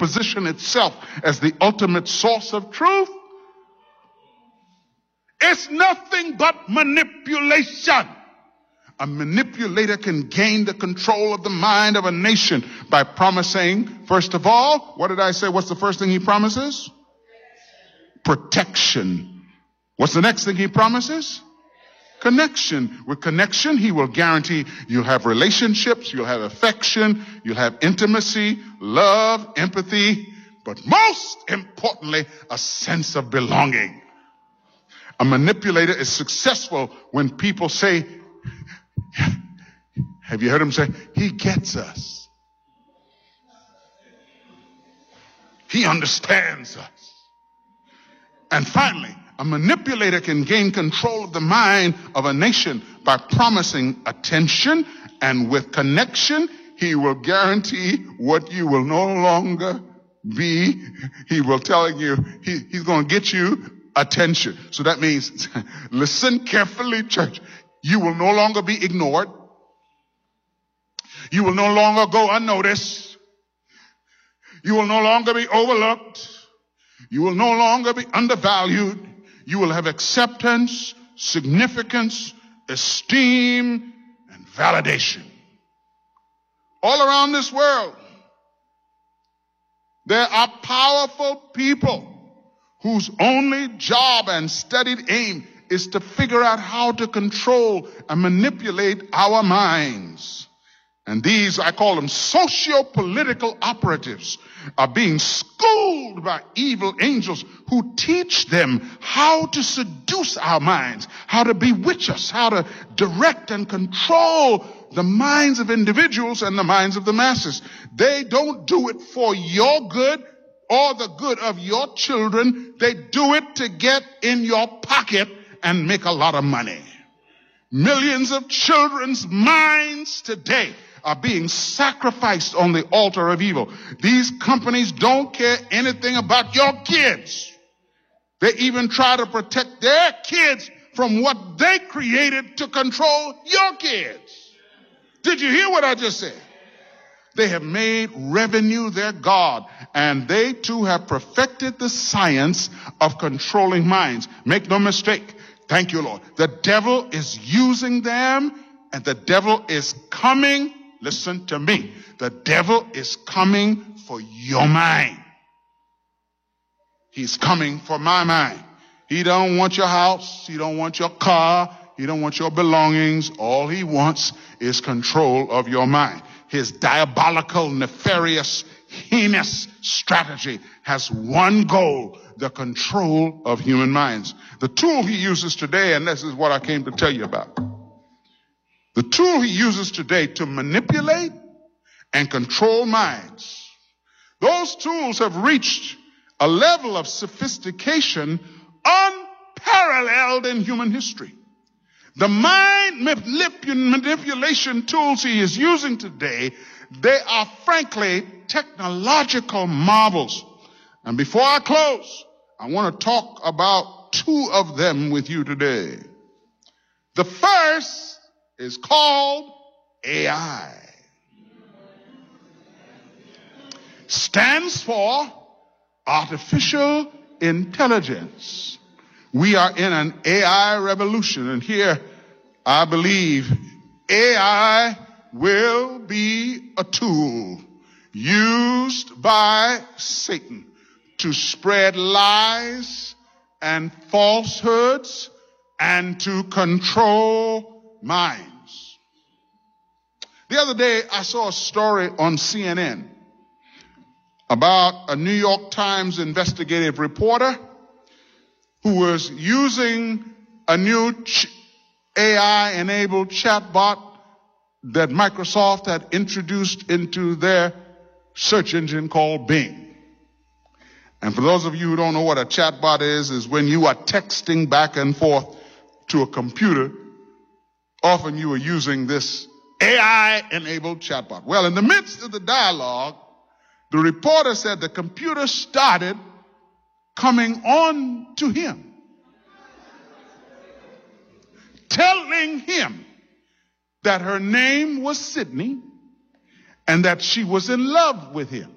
position itself as the ultimate source of truth, it's nothing but manipulation. A manipulator can gain the control of the mind of a nation by promising, first of all, what did I say? What's the first thing he promises? Protection. What's the next thing he promises? Connection. With connection, he will guarantee you'll have relationships, you'll have affection, you'll have intimacy, love, empathy, but most importantly, a sense of belonging. A manipulator is successful when people say, have you heard him say, he gets us. He understands us. And finally, a manipulator can gain control of the mind of a nation by promising attention, and with connection, he will guarantee what you will no longer be. He will tell you, he's going to get you attention. So that means, listen carefully, church. You will no longer be ignored. You will no longer go unnoticed. You will no longer be overlooked. You will no longer be undervalued. You will have acceptance, significance, esteem, and validation. All around this world, there are powerful people whose only job and studied aim is to figure out how to control and manipulate our minds. And these, I call them socio-political operatives, are being schooled by evil angels who teach them how to seduce our minds, how to bewitch us, how to direct and control the minds of individuals and the minds of the masses. They don't do it for your good or the good of your children. They do it to get in your pocket and make a lot of money. Millions of children's minds today are being sacrificed on the altar of evil. These companies don't care anything about your kids. They even try to protect their kids from what they created to control your kids. Did you hear what I just said? They have made revenue their God, and they too have perfected the science of controlling minds. Make no mistake. Thank you, Lord. The devil is using them, and the devil is coming. Listen to me. The devil is coming for your mind. He's coming for my mind. He don't want your house. He don't want your car. He don't want your belongings. All he wants is control of your mind. His diabolical, nefarious, heinous strategy has one goal: the control of human minds. The tool he uses today, and this is what I came to tell you about. The tool he uses today to manipulate and control minds, those tools have reached a level of sophistication unparalleled in human history. The mind manipulation tools he is using today, they are frankly technological marvels. And before I close, I want to talk about two of them with you today. The first is called AI. Stands for artificial intelligence. We are in an AI revolution, and here I believe AI will be a tool used by Satan to spread lies and falsehoods and to control minds. The other day I saw a story on CNN about a New York Times investigative reporter who was using a new AI-enabled chatbot that Microsoft had introduced into their search engine called Bing. And for those of you who don't know what a chatbot is when you are texting back and forth to a computer, often you are using this AI-enabled chatbot. Well, in the midst of the dialogue, the reporter said the computer started coming on to him, telling him that her name was Sydney and that she was in love with him.